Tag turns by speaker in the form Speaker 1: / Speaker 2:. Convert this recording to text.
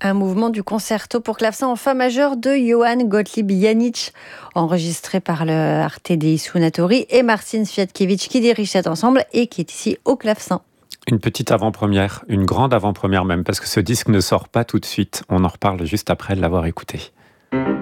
Speaker 1: un mouvement du concerto pour clavecin en fa majeur de Johann Gottlieb Janisch, enregistré par le Arte dei Suonatori et Marcin Światkiewicz qui dirige cet ensemble et qui est ici au clavecin.
Speaker 2: Une petite avant-première, une grande avant-première même, parce que ce disque ne sort pas tout de suite. On en reparle juste après l'avoir écouté.